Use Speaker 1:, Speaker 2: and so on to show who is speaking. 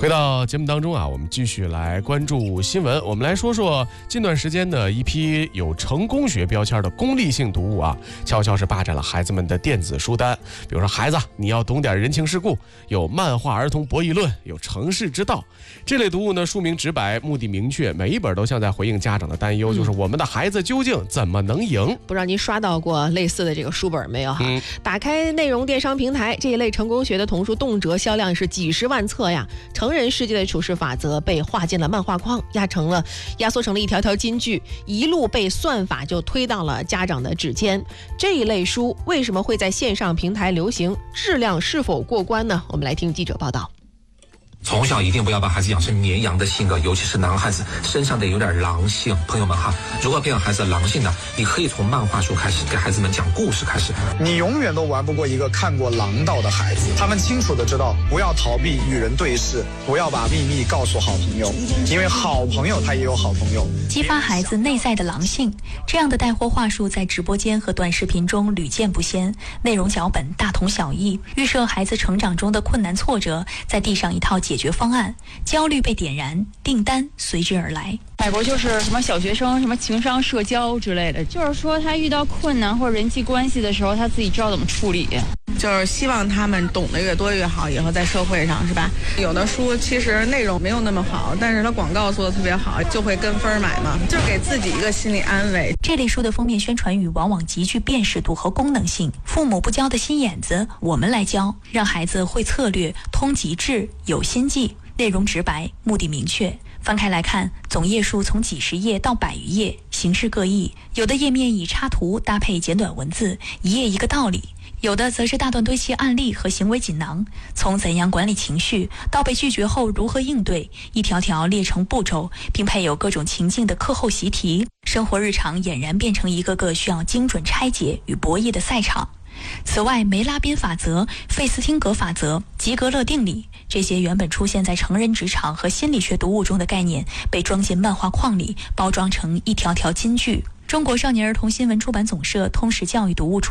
Speaker 1: 回到节目当中啊，我们继续来关注新闻。我们来说说近段时间的一批有成功学标签的功利性读物啊，悄悄是霸占了孩子们的电子书单。比如说，孩子你要懂点人情世故，有漫画儿童博弈论，有成事之道。这类读物呢，书名直白，目的明确，每一本都像在回应家长的担忧，就是我们的孩子究竟怎么能赢？
Speaker 2: 不知道您刷到过类似的这个书本没有哈？打开内容电商平台，这一类成功学的童书动辄销量是几十万册呀。成人世界的处事法则被划进了漫画框，压缩成了一条条金句，一路被算法就推到了家长的指尖。这一类书为什么会在线上平台流行？质量是否过关呢？我们来听记者报道。
Speaker 3: 从小一定不要把孩子养成绵羊的性格，尤其是男孩子身上得有点狼性。朋友们哈，如果培养孩子狼性的，你可以从漫画书开始，给孩子们讲故事开始。
Speaker 4: 你永远都玩不过一个看过狼道的孩子，他们清楚的知道不要逃避与人对视，不要把秘密告诉好朋友，因为好朋友他也有好朋友。
Speaker 5: 激发孩子内在的狼性，这样的带货话术在直播间和短视频中屡见不鲜，内容脚本大同小异，预设孩子成长中的困难挫折，再递上一套解决方案，焦虑被点燃，订单随之而来。
Speaker 6: 外国就是什么小学生什么情商社交之类的，就是说他遇到困难或者人际关系的时候，他自己知道怎么处理。
Speaker 7: 就是希望他们懂得越多越好，以后在社会上是吧？有的书其实内容没有那么好，但是它广告做得特别好，就会跟风买嘛，就给自己一个心理安慰。
Speaker 5: 这类书的封面宣传语往往极具辨识度和功能性，父母不教的心眼子，我们来教，让孩子会策略，通极致，有心计，内容直白，目的明确。翻开来看，总页数从几十页到100余页，形式各异，有的页面以插图搭配简短文字，一页一个道理，有的则是大段堆砌案例和行为锦囊，从怎样管理情绪到被拒绝后如何应对，一条条列成步骤，并配有各种情境的课后习题，生活日常俨然变成一个个需要精准拆解与博弈的赛场。此外，梅拉宾法则、费斯汀格法则、吉格勒定理，这些原本出现在成人职场和心理学读物中的概念，被装进漫画框里，包装成一条条金句。中国少年儿童新闻出版总社通识教育读物